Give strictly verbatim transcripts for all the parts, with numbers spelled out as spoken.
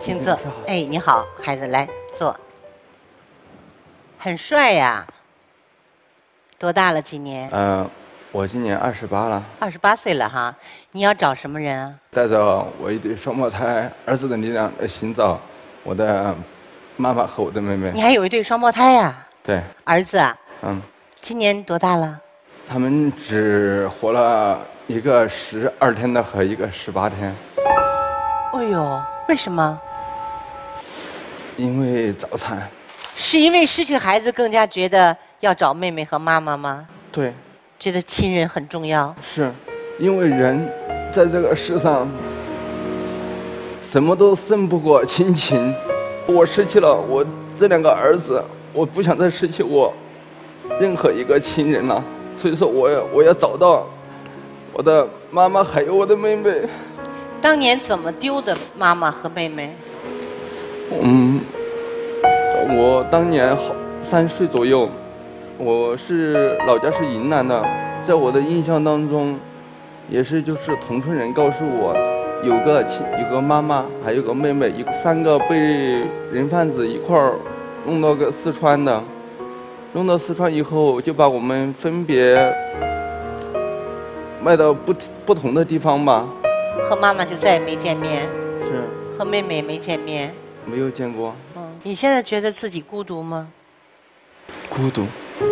请坐。哎，你好，孩子，来坐。很帅呀，多大了？今年？ 嗯、呃，我今年二十八了。 二十八岁了哈。你要找什么人啊？ 带着我一对双胞胎儿子的力量来寻找我的妈妈和我的妹妹。 你还有一对双胞胎呀？ 对。 儿子啊？ 嗯。 今年多大了？ 他们只活了一个十二天的和一个十八天。 哎呦，为什么？ 因为早产。 是因为失去孩子更加觉得要找妹妹和妈妈吗？ 对。 觉得亲人很重要。 是，因为人在这个世上什么都胜不过亲情。我失去了我这两个儿子，我不想再失去我任何一个亲人了。所以说我要我要找到我的妈妈还有我的妹妹。 当年怎么丢的妈妈和妹妹？ 嗯，我当年好三岁左右，我是老家是云南的，在我的印象当中，也是就是同村人告诉我，有个亲有个妈妈，还有个妹妹，一三个被人贩子一块儿弄到个四川的，弄到四川以后就把我们分别卖到不不同的地方吧。 和妈妈就再也没见面。 是。 和妹妹也没见面。 没有见过。 嗯，你现在觉得自己孤独吗？ 孤独。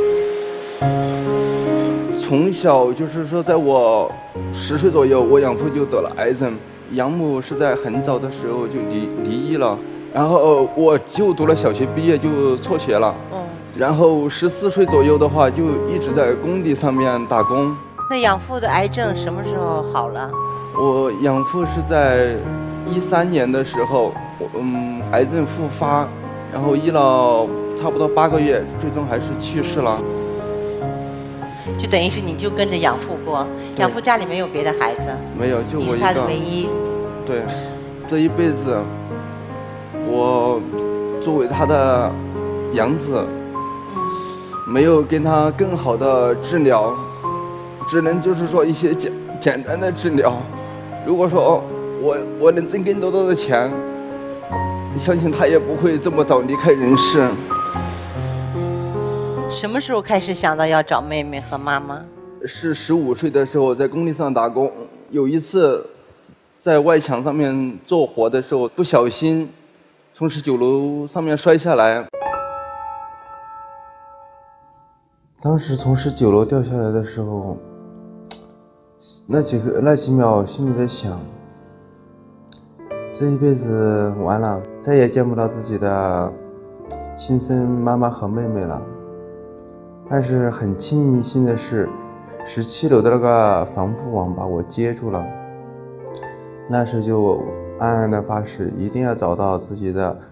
从小就是说，在我十岁左右，我养父就得了癌症，养母是在很早的时候就离离异了，然后我就读了小学毕业就辍学了。嗯。然后十四岁左右的话，就一直在工地上面打工。 那养父的癌症什么时候好了？ 我养父是在一三年的时候，嗯，癌症复发，然后医了差不多八个月，最终还是去世了。 就等于是你就跟着养父过，养父家里没有别的孩子？ 没有，就我一个。 你是他的唯一。 对，这一辈子，我作为他的养子，没有跟他更好的治疗，只能就是说一些简简单的治疗。如果说我我能挣更多的钱，相信他也不会这么早离开人世。 什么时候开始想到要找妹妹和妈妈？ 是十五岁的时候在工地上打工，有一次在外墙上面做活的时候，不小心从十九楼上面摔下来。当时从十九楼掉下来的时候，那几个那几秒心里在想，这一辈子完了，再也见不到自己的亲生妈妈和妹妹了。但是很庆幸的是，十七楼的那个防护网把我接住了。那时就暗暗的发誓，一定要找到自己的